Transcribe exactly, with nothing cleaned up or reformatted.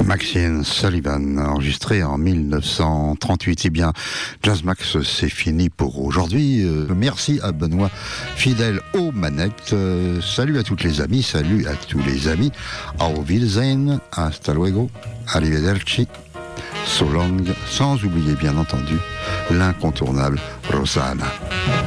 Maxine Sullivan, enregistré en mille neuf cent trente-huit. Eh bien, Jazz Max, c'est fini pour aujourd'hui. Euh, merci à Benoît, fidèle aux manettes. Euh, salut à toutes les amies, salut à tous les amis. Auf Wiedersehen, hasta luego, arrivederci, so long, sans oublier bien entendu l'incontournable Rosanna.